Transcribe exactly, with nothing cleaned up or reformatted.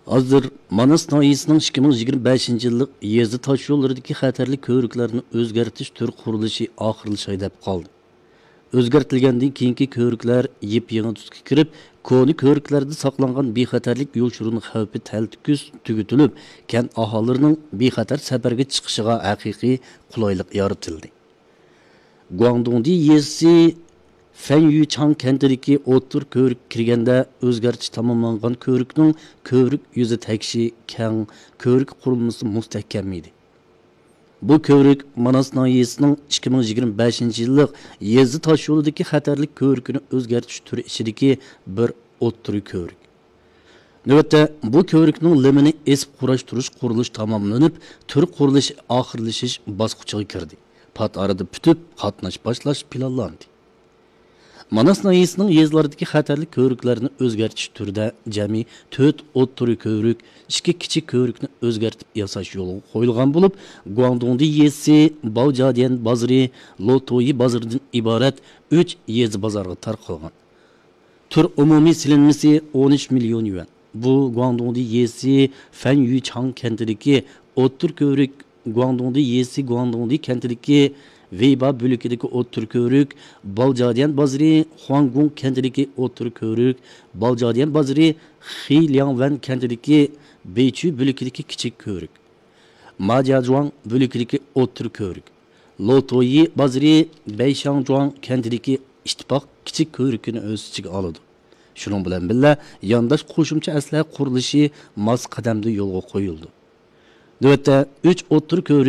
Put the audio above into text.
Hazır Manas nahiyyəsinin ikki ming yigirma beshinchi yillik yezdi tosh yo'llaridagi xatarli ko'riklarni o'zgartirish turi qurilishi oxirlashay deb qoldi. O'zgartirilgandan keyingi ko'riklar yep-yangi tusga kirib, koni ko'riklarda saqlangan bexatarlik yo'l xavfi taltikuz tugutilib, kent aholilarining bexatar safarga chiqishiga haqiqiy qulaylik yaratildi. Guangdongda yezdi Fen Yuchang kentidagi o'ttir ko'rik kirganda o'zgartish tamomlangan ko'rikning ko'rik yuzi tekshi keng, ko'rik qurilmasi mustahkam edi. Bu ko'rik Manas nahiyyəsinin ikki ming yigirma beshinchi yillik yezdi tosh yo'lidagi xatarlik ko'rikini o'zgartish turi ichidagi bir o'ttir ko'rik. Navbatda bu ko'rikning limini esib qurashtirish qurilish tamomlanib, tur qurilishi oxirlashish bosqichiga kirdi. Pat arada putib, qatnash boshlash planlandi. Manas nahiyyəsinin yezlaridagi xatarli ko'riklarni o'zgartish turida jami to'rt o'ttiri ko'rik, ikki kichik ko'rikni o'zgartib yasash yo'li qo'yilgan bo'lib, Guangdongda yezsi, Baojadian bozori, Lotoyi bozoridan iborat uch yezi bozorga tarqalgan. Tur umumiy silinmasi o'n uch million yuan. Bu Guangdongda yezsi, Fen Yuchang kentidagi o'ttir ko'rik, Guangdongda yezsi, Guangdongda kentidagi Weiba bölükideki o'ttir ko'rik, Baojadian bozori, Huanggung kentidagi o'ttir ko'rik, Baojadian bozori, Xiliangwan kentidagi Beichu bölükideki kichik ko'rik, Majiazhuang bölükideki o'ttir ko'rik, Lotoyi bozori, Beishangzhuang kentidagi ittifoq kichik ko'rikini o'z ichiga oladi. Shuning bilan birga yondosh qo'shimcha asliha qurilishi mos qadamda yo'lga qo'yildi. Navbatda uch o'ttir ko'rik